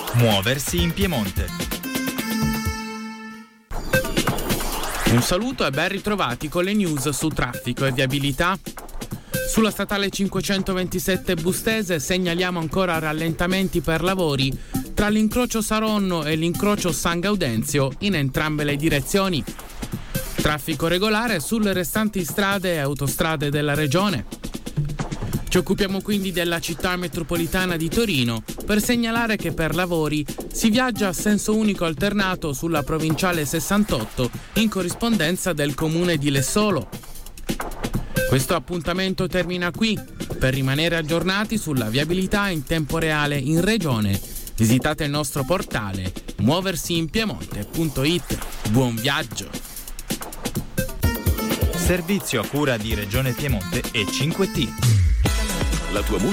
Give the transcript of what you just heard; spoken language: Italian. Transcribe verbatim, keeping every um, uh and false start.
Muoversi in Piemonte. Un saluto e ben ritrovati con le news su traffico e viabilità. Sulla statale cinquecentoventisette Bustese segnaliamo ancora rallentamenti per lavori tra l'incrocio Saronno e l'incrocio San Gaudenzio in entrambe le direzioni. Traffico regolare sulle restanti strade e autostrade della regione. Ci occupiamo quindi della città metropolitana di Torino per segnalare che per lavori si viaggia a senso unico alternato sulla provinciale sessantotto in corrispondenza del comune di Lessolo. Questo appuntamento termina qui. Per rimanere aggiornati sulla viabilità in tempo reale in regione, visitate il nostro portale muoversi in piemonte punto it. Buon viaggio! Servizio a cura di Regione Piemonte e cinque T. La tua musica